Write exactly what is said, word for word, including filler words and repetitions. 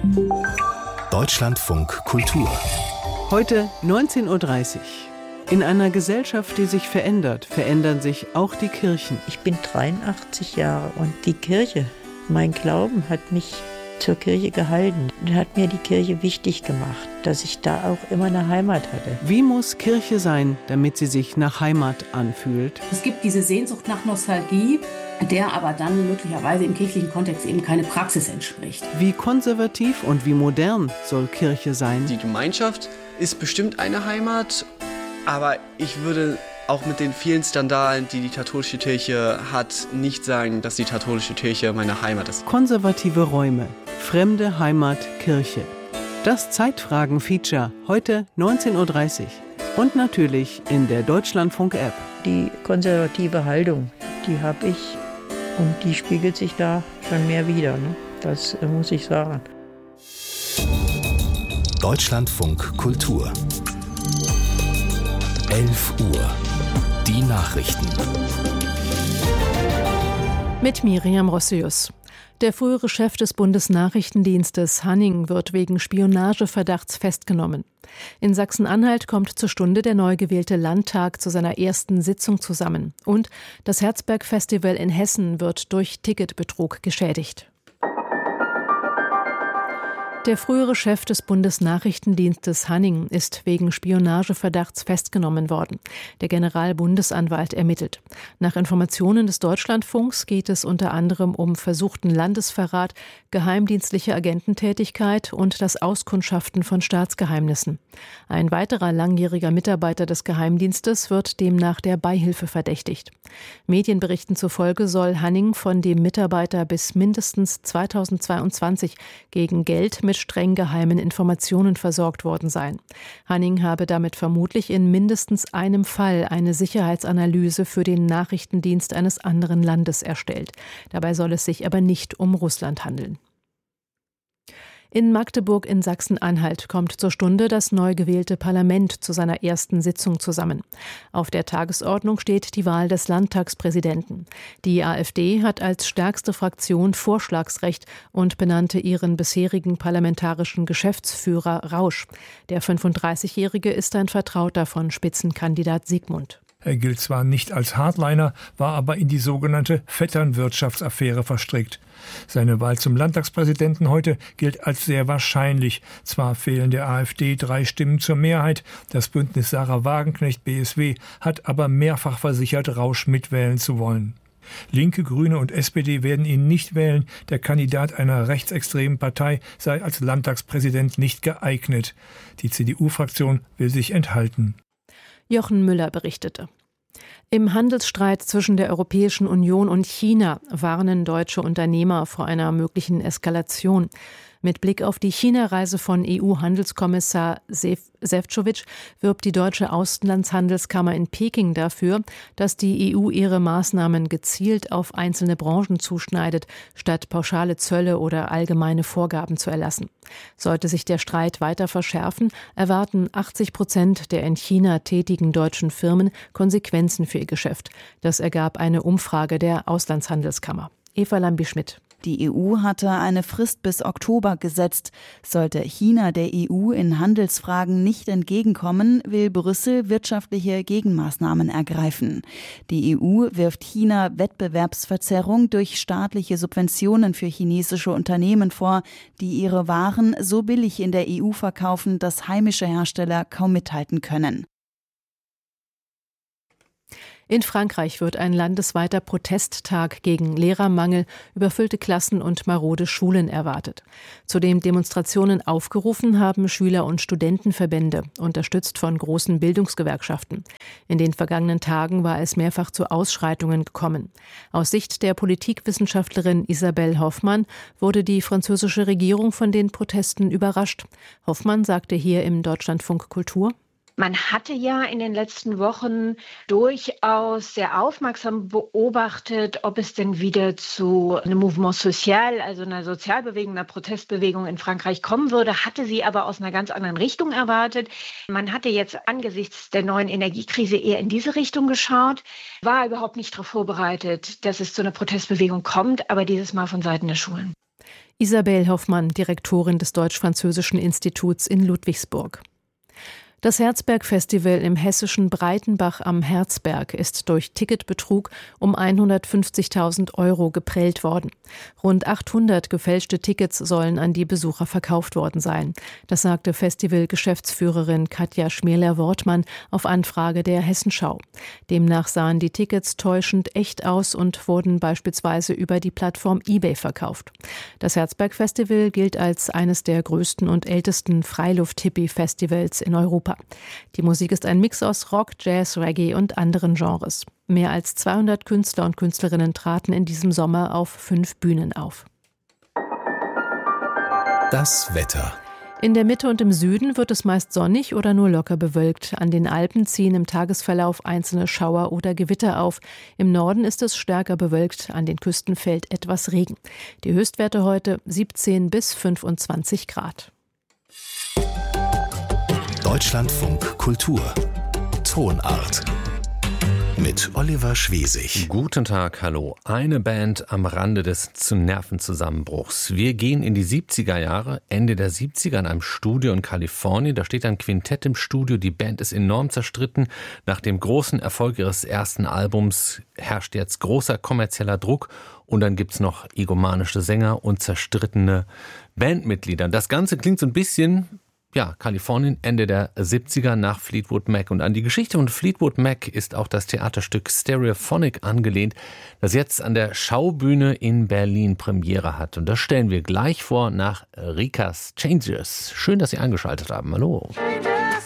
Deutschlandfunk Kultur. Heute neunzehn Uhr dreißig. In einer Gesellschaft, die sich verändert, verändern sich auch die Kirchen. Ich bin dreiundachtzig Jahre und die Kirche, mein Glauben hat mich zur Kirche gehalten und hat mir die Kirche wichtig gemacht, dass ich da auch immer eine Heimat hatte. Wie muss Kirche sein, damit sie sich nach Heimat anfühlt? Es gibt diese Sehnsucht nach Nostalgie, der aber dann möglicherweise im kirchlichen Kontext eben keine Praxis entspricht. Wie konservativ und wie modern soll Kirche sein? Die Gemeinschaft ist bestimmt eine Heimat, aber ich würde auch mit den vielen Skandalen, die die katholische Kirche hat, nicht sagen, dass die katholische Kirche meine Heimat ist. Konservative Räume, fremde Heimat, Kirche. Das Zeitfragen-Feature heute neunzehn Uhr dreißig. Und natürlich in der Deutschlandfunk-App. Die konservative Haltung, die habe ich und die spiegelt sich da schon mehr wider, ne? Das äh, muss ich sagen. Deutschlandfunk Kultur. elf Uhr. Die Nachrichten. Mit Miriam Rossius. Der frühere Chef des Bundesnachrichtendienstes Hanning wird wegen Spionageverdachts festgenommen. In Sachsen-Anhalt kommt zur Stunde der neu gewählte Landtag zu seiner ersten Sitzung zusammen. Und das Herzberg-Festival in Hessen wird durch Ticketbetrug geschädigt. Der frühere Chef des Bundesnachrichtendienstes Hanning ist wegen Spionageverdachts festgenommen worden. Der Generalbundesanwalt ermittelt. Nach Informationen des Deutschlandfunks geht es unter anderem um versuchten Landesverrat, geheimdienstliche Agententätigkeit und das Auskundschaften von Staatsgeheimnissen. Ein weiterer langjähriger Mitarbeiter des Geheimdienstes wird demnach der Beihilfe verdächtigt. Medienberichten zufolge soll Hanning von dem Mitarbeiter bis mindestens zweitausendzweiundzwanzig gegen Geld mit streng geheimen Informationen versorgt worden sein. Hanning habe damit vermutlich in mindestens einem Fall eine Sicherheitsanalyse für den Nachrichtendienst eines anderen Landes erstellt. Dabei soll es sich aber nicht um Russland handeln. In Magdeburg in Sachsen-Anhalt kommt zur Stunde das neu gewählte Parlament zu seiner ersten Sitzung zusammen. Auf der Tagesordnung steht die Wahl des Landtagspräsidenten. Die AfD hat als stärkste Fraktion Vorschlagsrecht und benannte ihren bisherigen parlamentarischen Geschäftsführer Rausch. Der fünfunddreißigjährige ist ein Vertrauter von Spitzenkandidat Sigmund. Er gilt zwar nicht als Hardliner, war aber in die sogenannte Vetternwirtschaftsaffäre verstrickt. Seine Wahl zum Landtagspräsidenten heute gilt als sehr wahrscheinlich. Zwar fehlen der AfD drei Stimmen zur Mehrheit, das Bündnis Sarah Wagenknecht B S W hat aber mehrfach versichert, Rausch mitwählen zu wollen. Linke, Grüne und S P D werden ihn nicht wählen. Der Kandidat einer rechtsextremen Partei sei als Landtagspräsident nicht geeignet. Die C D U-Fraktion will sich enthalten. Jochen Müller berichtete. Im Handelsstreit zwischen der Europäischen Union und China warnen deutsche Unternehmer vor einer möglichen Eskalation. Mit Blick auf die China-Reise von E U-Handelskommissar Šefčovič wirbt die deutsche Auslandshandelskammer in Peking dafür, dass die E U ihre Maßnahmen gezielt auf einzelne Branchen zuschneidet, statt pauschale Zölle oder allgemeine Vorgaben zu erlassen. Sollte sich der Streit weiter verschärfen, erwarten achtzig Prozent der in China tätigen deutschen Firmen Konsequenzen für ihr Geschäft. Das ergab eine Umfrage der Auslandshandelskammer. Eva Lambi-Schmidt. Die E U hatte eine Frist bis Oktober gesetzt. Sollte China der E U in Handelsfragen nicht entgegenkommen, will Brüssel wirtschaftliche Gegenmaßnahmen ergreifen. Die E U wirft China Wettbewerbsverzerrung durch staatliche Subventionen für chinesische Unternehmen vor, die ihre Waren so billig in der E U verkaufen, dass heimische Hersteller kaum mithalten können. In Frankreich wird ein landesweiter Protesttag gegen Lehrermangel, überfüllte Klassen und marode Schulen erwartet. Zu den Demonstrationen aufgerufen haben Schüler- und Studentenverbände, unterstützt von großen Bildungsgewerkschaften. In den vergangenen Tagen war es mehrfach zu Ausschreitungen gekommen. Aus Sicht der Politikwissenschaftlerin Isabelle Hoffmann wurde die französische Regierung von den Protesten überrascht. Hoffmann sagte hier im Deutschlandfunk Kultur: Man hatte ja in den letzten Wochen durchaus sehr aufmerksam beobachtet, ob es denn wieder zu einem Mouvement social, also einer Sozialbewegung, einer Protestbewegung in Frankreich kommen würde, hatte sie aber aus einer ganz anderen Richtung erwartet. Man hatte jetzt angesichts der neuen Energiekrise eher in diese Richtung geschaut, war überhaupt nicht darauf vorbereitet, dass es zu einer Protestbewegung kommt, aber dieses Mal von Seiten der Schulen. Isabel Hoffmann, Direktorin des Deutsch-Französischen Instituts in Ludwigsburg. Das Herzberg-Festival im hessischen Breitenbach am Herzberg ist durch Ticketbetrug um hundertfünfzigtausend Euro geprellt worden. Rund achthundert gefälschte Tickets sollen an die Besucher verkauft worden sein. Das sagte Festival-Geschäftsführerin Katja Schmierler-Wortmann auf Anfrage der Hessenschau. Demnach sahen die Tickets täuschend echt aus und wurden beispielsweise über die Plattform eBay verkauft. Das Herzberg-Festival gilt als eines der größten und ältesten Freiluft-Hippie-Festivals in Europa. Die Musik ist ein Mix aus Rock, Jazz, Reggae und anderen Genres. Mehr als zweihundert Künstler und Künstlerinnen traten in diesem Sommer auf fünf Bühnen auf. Das Wetter. In der Mitte und im Süden wird es meist sonnig oder nur locker bewölkt. An den Alpen ziehen im Tagesverlauf einzelne Schauer oder Gewitter auf. Im Norden ist es stärker bewölkt, an den Küsten fällt etwas Regen. Die Höchstwerte heute siebzehn bis fünfundzwanzig Grad. Deutschlandfunk Kultur. Tonart. Mit Oliver Schwesig. Guten Tag, hallo. Eine Band am Rande des Nervenzusammenbruchs. Wir gehen in die siebziger Jahre, Ende der siebziger in einem Studio in Kalifornien. Da steht ein Quintett im Studio. Die Band ist enorm zerstritten. Nach dem großen Erfolg ihres ersten Albums herrscht jetzt großer kommerzieller Druck. Und dann gibt's noch egomanische Sänger und zerstrittene Bandmitglieder. Das Ganze klingt so ein bisschen... Ja, Kalifornien, Ende der siebziger nach Fleetwood Mac. Und an die Geschichte von Fleetwood Mac ist auch das Theaterstück Stereophonic angelehnt, das jetzt an der Schaubühne in Berlin Premiere hat. Und das stellen wir gleich vor nach Rikas Changes. Schön, dass Sie eingeschaltet haben. Hallo.